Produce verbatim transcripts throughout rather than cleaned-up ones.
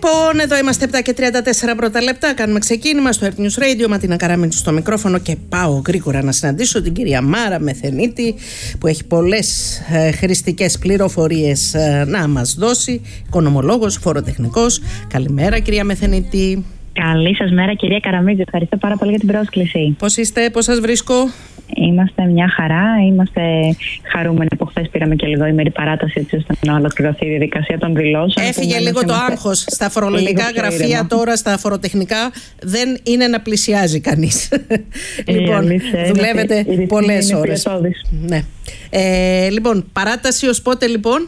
Λοιπόν, εδώ είμαστε επτά και τριάντα τέσσερα πρώτα λεπτά. Κάνουμε ξεκίνημα στο Earth News Radio. Ματίνα Καραμέλη στο μικρόφωνο και πάω γρήγορα να συναντήσω την κυρία Μάρα Μεθενίτη, που έχει πολλές ε, χρηστικές πληροφορίες ε, να μας δώσει. Οικονομολόγος, φοροτεχνικός. Καλημέρα, κυρία Μεθενίτη. Καλή σας μέρα, κυρία Καραμέλη. Ευχαριστώ πάρα πολύ για την πρόσκληση. Πώς είστε, πώς σας βρίσκω? Είμαστε μια χαρά, είμαστε χαρούμενοι που χθες πήραμε και λίγο ημερή παράταση, έτσι ώστε να ολοκληρωθεί η διαδικασία των δηλώσεων. Έφυγε λίγο το άγχος στα φορολογικά γραφεία, τώρα στα φοροτεχνικά δεν είναι να πλησιάζει κανείς. Λοιπόν, δουλεύετε πολλές ώρες. Ναι. Ε, λοιπόν, παράταση ως πότε λοιπόν?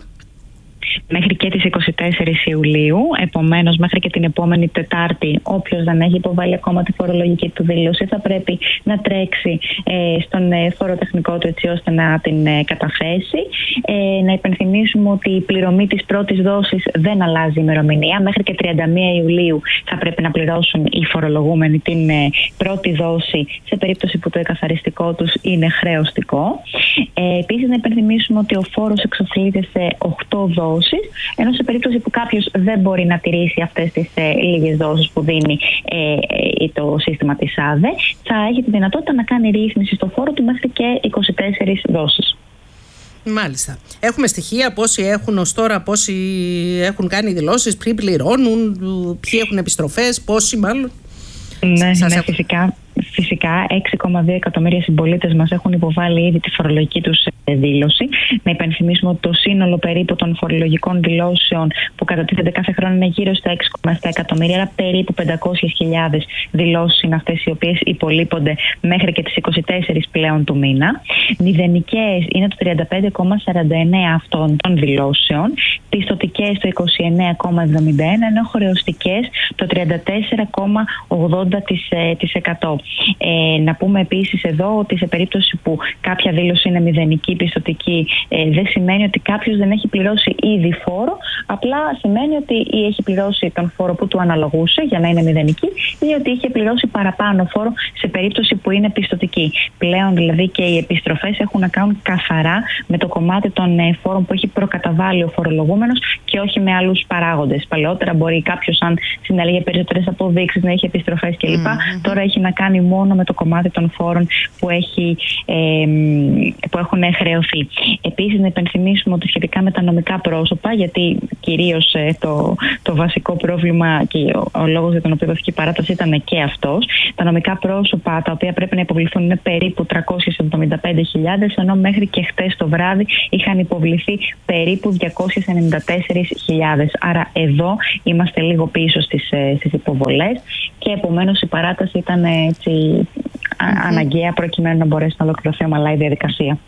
Μέχρι και τις είκοσι τέσσερις Ιουλίου, επομένως μέχρι και την επόμενη Τετάρτη, όποιος δεν έχει υποβάλει ακόμα τη φορολογική του δήλωση θα πρέπει να τρέξει ε, στον ε, φοροτεχνικό του, έτσι ώστε να την ε, καταθέσει. Ε, να υπενθυμίσουμε ότι η πληρωμή της πρώτης δόσης δεν αλλάζει ημερομηνία. Μέχρι και τριάντα μία Ιουλίου θα πρέπει να πληρώσουν οι φορολογούμενοι την ε, πρώτη δόση, σε περίπτωση που το εκαθαριστικό τους είναι χρεωστικό. Ε, επίσης, να υπενθυμίσουμε ότι ο φόρος εξοφλείται σε οκτώ δόσεις. Ενώ σε περίπτωση που κάποιος δεν μπορεί να τηρήσει αυτές τις ε, λίγες δόσεις που δίνει ε, ε, το σύστημα της ΑΔΕ, θα έχει τη δυνατότητα να κάνει ρύθμιση στο φόρο του μέχρι και είκοσι τέσσερις δόσεις. Μάλιστα. Έχουμε στοιχεία πόσοι έχουν ως τώρα, πόσοι έχουν κάνει δηλώσεις, ποιοι πληρώνουν, ποιοι έχουν επιστροφές, πόσοι μάλλον? Ναι, ναι έχω... φυσικά. Φυσικά, έξι κόμμα δύο εκατομμύρια συμπολίτες μας έχουν υποβάλει ήδη τη φορολογική τους δήλωση. Να υπενθυμίσουμε ότι το σύνολο περίπου των φορολογικών δηλώσεων που κατατίθενται κάθε χρόνο είναι γύρω στα έξι κόμμα επτά εκατομμύρια, άρα περίπου πεντακόσιες χιλιάδες δηλώσεις είναι αυτές οι οποίες υπολείπονται μέχρι και τις είκοσι τέσσερις πλέον του μήνα. Μηδενικές είναι το τριάντα πέντε κόμμα σαράντα εννέα αυτών των δηλώσεων, πιστωτικές το είκοσι εννέα κόμμα εβδομήντα ένα, ενώ χρεωστικές το τριάντα τέσσερα κόμμα ογδόντα τοις εκατό. Ε, να πούμε επίσης εδώ ότι σε περίπτωση που κάποια δήλωση είναι μηδενική πιστωτική, ε, δεν σημαίνει ότι κάποιος δεν έχει πληρώσει ήδη φόρο, απλά σημαίνει ότι ή έχει πληρώσει τον φόρο που του αναλογούσε για να είναι μηδενική, ή ότι είχε πληρώσει παραπάνω φόρο σε περίπτωση που είναι πιστωτική. Πλέον δηλαδή και οι επιστροφές έχουν να κάνουν καθαρά με το κομμάτι των ε, φόρων που έχει προκαταβάλει ο φορολογούμενος και όχι με άλλους παράγοντες. Παλαιότερα μπορεί κάποιος, αν συνέλεγε περισσότερες αποδείξεις, να έχει επιστροφές κλπ. Mm-hmm. Τώρα έχει να κάνει μόνο με το κομμάτι των φόρων που, έχει, ε, που έχουν χρεωθεί. Επίσης, να υπενθυμίσουμε ότι σχετικά με τα νομικά πρόσωπα, γιατί κυρίως ε, το, το βασικό πρόβλημα και ο, ο λόγος για τον οποίο δόθηκε η παράταση ήταν και αυτός, τα νομικά πρόσωπα τα οποία πρέπει να υποβληθούν είναι περίπου τριακόσιες εβδομήντα πέντε χιλιάδες, ενώ μέχρι και χτες το βράδυ είχαν υποβληθεί περίπου διακόσιες ενενήντα τέσσερις χιλιάδες. Άρα εδώ είμαστε λίγο πίσω στις, στις υποβολές και επομένως η παράταση ήταν έτσι mm-hmm. αναγκαία προκειμένου να μπορέσει να ολοκληρωθεί ομαλά η διαδικασία.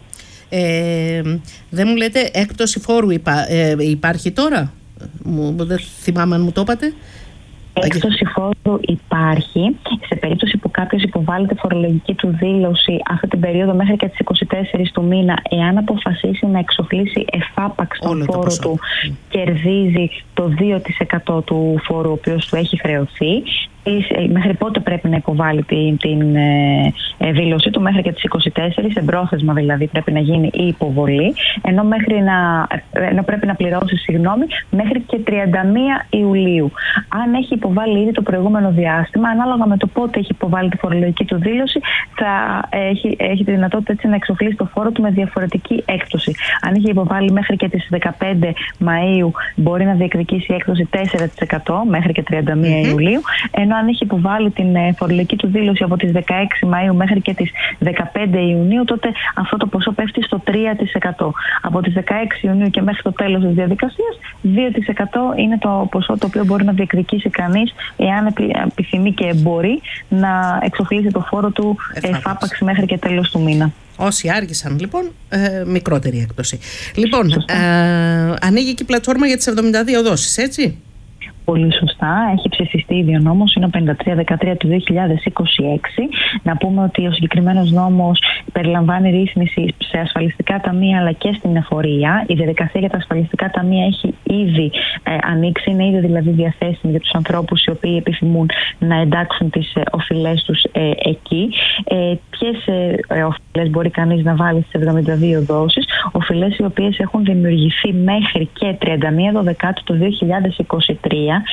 Ε, δεν μου λέτε έκπτωση φόρου υπά, ε, υπάρχει τώρα? Μου, δεν θυμάμαι αν μου το είπατε. Έκπτωση φόρου υπάρχει σε περίπτωση που κάποιος υποβάλλει τη φορολογική του δήλωση αυτή την περίοδο μέχρι και τις είκοσι τέσσερις του μήνα, εάν αποφασίσει να εξοφλήσει εφάπαξ τον φόρο το του, mm. κερδίζει το δύο τοις εκατό του φόρου ο οποίος του έχει χρεωθεί. Μέχρι πότε πρέπει να υποβάλει την, την ε, δήλωσή του? Μέχρι και τις είκοσι τέσσερις, εμπρόθεσμα δηλαδή πρέπει να γίνει η υποβολή, ενώ, μέχρι να, ενώ πρέπει να πληρώσει συγγνώμη, μέχρι και τριάντα μία Ιουλίου. Αν έχει υποβάλει ήδη το προηγούμενο διάστημα, ανάλογα με το πότε έχει υποβάλει τη φορολογική του δήλωση, θα έχει, έχει τη δυνατότητα έτσι να εξοφλήσει το φόρο του με διαφορετική έκπτωση. Αν έχει υποβάλει μέχρι και τις δεκαπέντε Μαΐου, μπορεί να διεκδικήσει έκπτωση τέσσερα τοις εκατό μέχρι και τριάντα μία mm-hmm. Ιουλίου, ενώ αν έχει υποβάλει την φορολογική του δήλωση από τις δεκαέξι Μαΐου μέχρι και τις δεκαπέντε Ιουνίου, τότε αυτό το ποσό πέφτει στο τρία τοις εκατό. Από τις δεκαέξι Ιουνίου και μέχρι το τέλος της διαδικασίας, δύο τοις εκατό είναι το ποσό το οποίο μπορεί να διεκδικήσει κανείς, εάν επιθυμεί και μπορεί, να εξοφλήσει το φόρο του εφάπαξ μέχρι και τέλος του μήνα. Όσοι άργησαν λοιπόν, ε, μικρότερη έκπτωση. Λοιπόν, ε, ανοίγει και η πλατφόρμα για τις εβδομήντα δύο δόσεις, έτσι? Πολύ σωστά. Έχει ψηφιστεί ήδη ο νόμος, είναι ο πενήντα τρία δεκατρία του δύο χιλιάδες είκοσι έξι. Να πούμε ότι ο συγκεκριμένος νόμος περιλαμβάνει ρύθμιση σε ασφαλιστικά ταμεία αλλά και στην εφορία. Η διαδικασία για τα ασφαλιστικά ταμεία έχει ήδη ε, ανοίξει, είναι ήδη δηλαδή διαθέσιμη για τους ανθρώπους οι οποίοι επιθυμούν να εντάξουν τις ε, οφειλές τους ε, εκεί. Ε, ποιες ε, οφειλές μπορεί κανείς να βάλει στις εβδομήντα δύο δόσεις? Οφειλές οι οποίες έχουν δημιουργηθεί μέχρι και τριάντα μία Δεκάτου του δύο χιλιάδες είκοσι τρία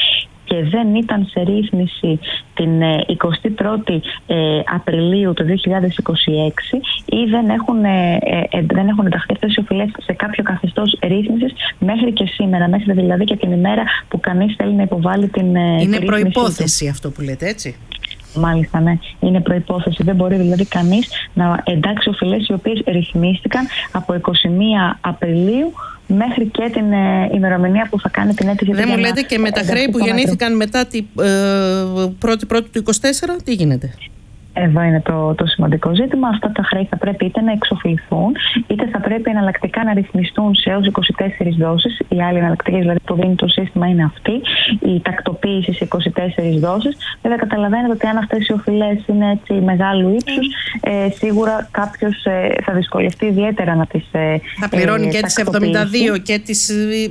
και δεν ήταν σε ρύθμιση την εικοστή πρώτη Απριλίου του δύο χιλιάδες είκοσι έξι ή δεν έχουν, δεν έχουν ενταχθεί αυτές οι οφειλές σε κάποιο καθεστώς ρύθμισης μέχρι και σήμερα, μέχρι δηλαδή και την ημέρα που κανείς θέλει να υποβάλει την. Είναι προϋπόθεση αυτό που λέτε, έτσι. Μάλιστα, ναι. Είναι προϋπόθεση. Δεν μπορεί δηλαδή κανείς να εντάξει οφειλές οι οποίες ρυθμίστηκαν από εικοστή πρώτη Απριλίου μέχρι και την ε, ημερομηνία που θα κάνει την αίτηση. Δεν μου λέτε και με τα χρέη που γεννήθηκαν μετά την ε, πρώτη πρώτη του είκοσι τέσσερα, τι γίνεται? Εδώ είναι το, το σημαντικό ζήτημα. Αυτά τα χρέη θα πρέπει είτε να εξοφληθούν, είτε θα πρέπει εναλλακτικά να ρυθμιστούν σε έως είκοσι τέσσερις δόσεις. Η άλλη εναλλακτική δηλαδή που δίνει το σύστημα είναι αυτή, η τακτοποίηση σε είκοσι τέσσερις δόσεις. Βέβαια, καταλαβαίνετε ότι αν αυτές οι οφειλές είναι έτσι μεγάλου ύψους, ε, σίγουρα κάποιος ε, θα δυσκολευτεί ιδιαίτερα να τις. Ε, θα πληρώνει ε, και τις εβδομήντα δύο και τις.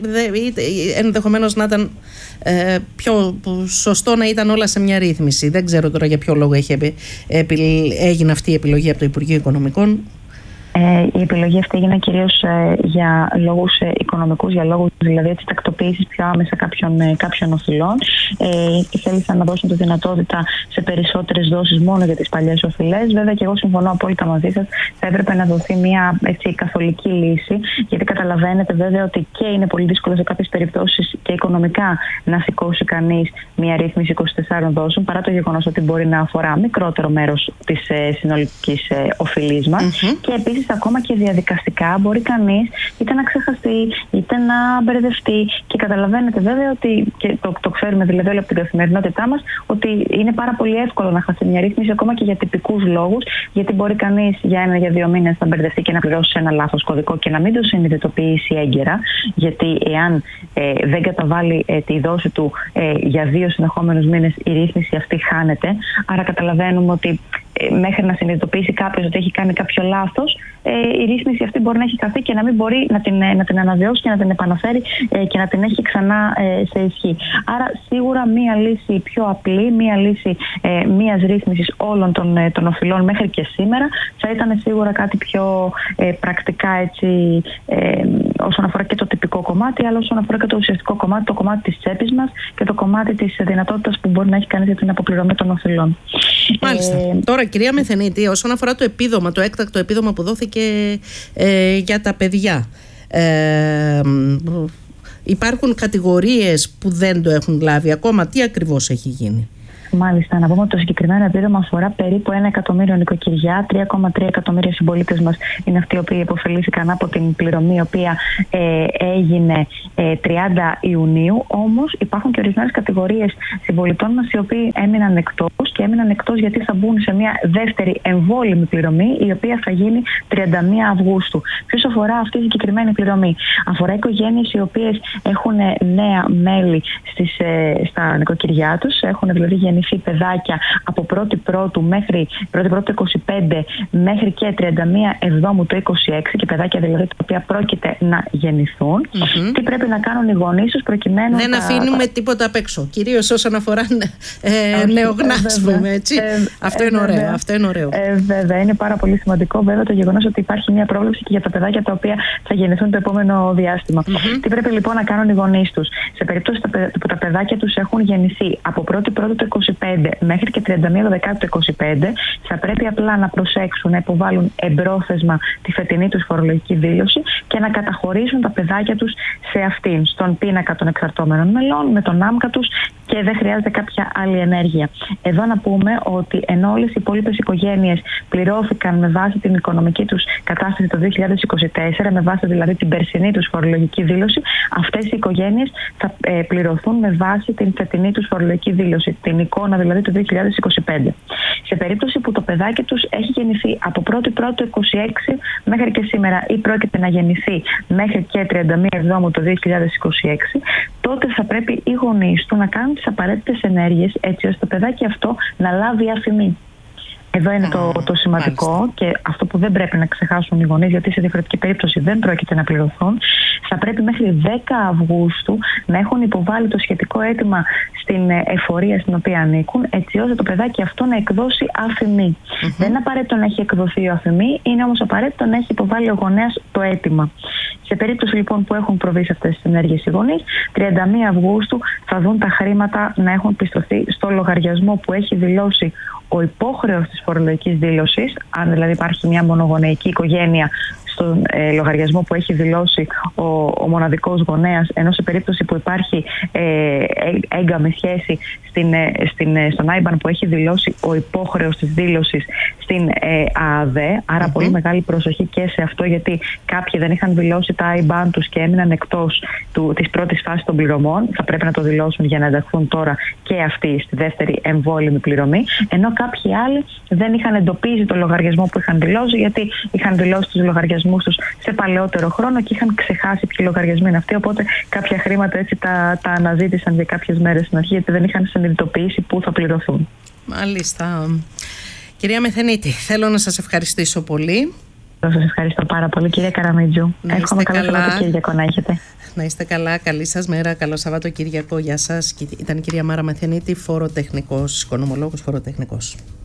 Ενδεχομένως να ήταν ε, πιο σωστό να ήταν όλα σε μια ρύθμιση. Δεν ξέρω τώρα για ποιο λόγο έχει έγινε αυτή η επιλογή από το Υπουργείο Οικονομικών. Ε, η επιλογή αυτή έγινε κυρίως ε, για λόγους ε, οικονομικούς, για λόγους δηλαδή της τακτοποίησης πιο άμεσα κάποιων, ε, κάποιων οφειλών. Ε, θέλησαν να δώσουν τη δυνατότητα σε περισσότερες δόσεις μόνο για τις παλιές οφειλές. Βέβαια, και εγώ συμφωνώ απόλυτα μαζί σας, θα έπρεπε να δοθεί μια έτσι, καθολική λύση, γιατί καταλαβαίνετε βέβαια ότι και είναι πολύ δύσκολο σε κάποιες περιπτώσεις και οικονομικά να σηκώσει κανείς μια ρύθμιση είκοσι τεσσάρων δόσεων, παρά το γεγονός ότι μπορεί να αφορά μικρότερο μέρος της ε, συνολικής ε, οφειλής μας. Mm-hmm. Και επίσης, ακόμα και διαδικαστικά μπορεί κανείς είτε να ξεχαστεί είτε να μπερδευτεί. Και καταλαβαίνετε βέβαια ότι, και το, το ξέρουμε δηλαδή όλη από την καθημερινότητά μας, ότι είναι πάρα πολύ εύκολο να χάσει μια ρύθμιση ακόμα και για τυπικούς λόγους, γιατί μπορεί κανείς για ένα για δύο μήνες να μπερδευτεί και να πληρώσει ένα λάθος κωδικό και να μην το συνειδητοποιήσει έγκαιρα, γιατί εάν ε, δεν καταβάλει ε, τη δόση του ε, για δύο συνεχόμενους μήνες, η ρύθμιση αυτή χάνεται. Άρα καταλαβαίνουμε ότι ε, μέχρι να συνειδητοποιήσει κάποιος ότι έχει κάνει κάποιο λάθος, ε, η ρύθμιση αυτή μπορεί να έχει χαθεί και να μην μπορεί να την, να την αναβιώσει και να την επαναφέρει ε, και να την έχει ξανά ε, σε ισχύ. Άρα σίγουρα μία λύση πιο απλή, μία λύση ε, μίας ρύθμισης όλων των, ε, των οφειλών μέχρι και σήμερα θα ήταν σίγουρα κάτι πιο ε, πρακτικά έτσι, ε, όσον αφορά και το τυπικό κομμάτι, αλλά όσον αφορά και το ουσιαστικό κομμάτι, το κομμάτι της τσέπης μας και το κομμάτι της δυνατότητας που μπορεί να έχει κανείς για την αποπληρωμή των οφειλών. Μάλιστα. Ε, Τώρα, κυρία Μεθενίτη, όσον αφορά το επίδομα, το έκτακτο επίδομα που δόθηκε ε, για τα παιδιά, ε, υπάρχουν κατηγορίες που δεν το έχουν λάβει ακόμα. Τι ακριβώς έχει γίνει? Μάλιστα, να πούμε ότι το συγκεκριμένο επίδομα αφορά περίπου ένα εκατομμύριο νοικοκυριά. τρία κόμμα τρία εκατομμύρια συμπολίτες μας είναι αυτοί οι οποίοι υποφελήθηκαν από την πληρωμή, η οποία ε, έγινε ε, τριάντα Ιουνίου. Όμως υπάρχουν και ορισμένες κατηγορίες συμπολιτών μας οι οποίοι έμειναν εκτός, και έμειναν εκτός γιατί θα μπουν σε μια δεύτερη εμβόλυμη πληρωμή, η οποία θα γίνει τριάντα μία Αυγούστου. Ποιος αφορά αυτή η συγκεκριμένη πληρωμή? Αφορά οικογένειες οι οποίες έχουν νέα μέλη στις, ε, στα νοικοκυριά τους, έχουν δηλαδή γεννηθεί παιδάκια από πρώτη πρώτου μέχρι πρώτη πρώτου είκοσι πέντε μέχρι και τριάντα μία Εβδόμου του είκοσι έξι, και παιδάκια δηλαδή τα οποία πρόκειται να γεννηθούν. Mm-hmm. Τι πρέπει να κάνουν οι γονείς τους προκειμένου? Δεν τα... αφήνουμε τίποτα απ' έξω, κυρίως όσον αφορά ε, νεογνάσμο, έτσι. Ε, αυτό, ε, είναι ωραίο, αυτό είναι ωραίο. Ε, βέβαια, είναι πάρα πολύ σημαντικό βέβαια το γεγονός ότι υπάρχει μια πρόβλεψη και για τα παιδάκια τα οποία θα γεννηθούν το επόμενο διάστημα. Mm-hmm. Τι πρέπει λοιπόν να κάνουν οι γονείς τους? Σε περίπτωση που τα παιδάκια τους έχουν γεννηθεί από πρώτη πρώτου του είκοσι πέντε μέχρι και τριάντα μία Δεκάτου του είκοσι πέντε, θα πρέπει απλά να προσέξουν να υποβάλουν εμπρόθεσμα τη φετινή τους φορολογική δήλωση και να καταχωρήσουν τα παιδάκια τους σε αυτήν, στον πίνακα των εξαρτώμενων μελών, με τον άμκα τους, και δεν χρειάζεται κάποια άλλη ενέργεια. Εδώ να πούμε ότι ενώ όλες οι υπόλοιπες οικογένειες πληρώθηκαν με βάση την οικονομική τους κατάσταση το δύο χιλιάδες είκοσι τέσσερα, με βάση δηλαδή την περσινή τους φορολογική δήλωση, αυτές οι οικογένειες θα ε, πληρωθούν με βάση την φετινή τους φορολογική δήλωση, την εικόνα δηλαδή του δύο χιλιάδες είκοσι πέντε. Σε περίπτωση που το παιδάκι τους έχει γεννηθεί από πρώτη πρώτου είκοσι έξι μέχρι και σήμερα, ή πρόκειται να γεννηθεί μέχρι και τριάντα μία Εβδόμου του δύο χιλιάδες είκοσι έξι, τότε θα πρέπει οι γονείς του να κάνουν τις απαραίτητες ενέργειες έτσι ώστε το παιδάκι αυτό να λάβει αφημί. Εδώ είναι το, το σημαντικό. Μάλιστα. Και αυτό που δεν πρέπει να ξεχάσουν οι γονείς, γιατί σε διαφορετική περίπτωση δεν πρόκειται να πληρωθούν. Θα πρέπει μέχρι δέκα Αυγούστου να έχουν υποβάλει το σχετικό αίτημα στην εφορία στην οποία ανήκουν, έτσι ώστε το παιδάκι αυτό να εκδώσει αφημί. Mm-hmm. Δεν είναι απαραίτητο να έχει εκδοθεί ο αφημί, είναι όμως απαραίτητο να έχει υποβάλει ο γονέας το αίτημα. Σε περίπτωση λοιπόν που έχουν προβεί σε αυτές τις ενέργειες οι γονείς, τριάντα μία Αυγούστου θα δουν τα χρήματα να έχουν πιστωθεί στο λογαριασμό που έχει δηλώσει ο υπόχρεος της φορολογικής δήλωσης, αν δηλαδή υπάρχει μια μονογονεϊκή οικογένεια, στον ε, λογαριασμό που έχει δηλώσει ο, ο μοναδικός γονέας, ενώ σε περίπτωση που υπάρχει ε, έγκαμη σχέση στην, ε, στην, ε, στον άιμπαν που έχει δηλώσει ο υπόχρεος της δήλωσης στην ε, ΑΑΔΕ. Άρα mm-hmm. πολύ μεγάλη προσοχή και σε αυτό, γιατί κάποιοι δεν είχαν δηλώσει τα άιμπαν τους και έμειναν εκτός του, της πρώτης φάσης των πληρωμών. Θα πρέπει να το δηλώσουν για να ενταχθούν τώρα και αυτοί στη δεύτερη εμβόλυμη πληρωμή. Ενώ κάποιοι άλλοι δεν είχαν εντοπίσει το λογαριασμό που είχαν δηλώσει, γιατί είχαν δηλώσει τους λογαριασμούς τους σε παλαιότερο χρόνο και είχαν ξεχάσει ποιοι λογαριασμοί είναι αυτοί. Οπότε κάποια χρήματα έτσι τα, τα αναζήτησαν για κάποιες μέρες στην αρχή, γιατί δεν είχαν συνειδητοποιήσει πού θα πληρωθούν. Μάλιστα. Κυρία Μεθενίτη, θέλω να σας ευχαριστήσω πολύ. Σας ευχαριστώ πάρα πολύ, κυρία Καραμίτζου. Εύχομαι καλό Σαββατοκύριακο να έχετε. Να είστε καλά, καλή σας μέρα, καλό Σαββατοκύριακο. Γεια σας. Ήταν η κυρία Μάρα Μεθενίτη, φοροτεχνικός, οικονομολόγος, φοροτεχνικός.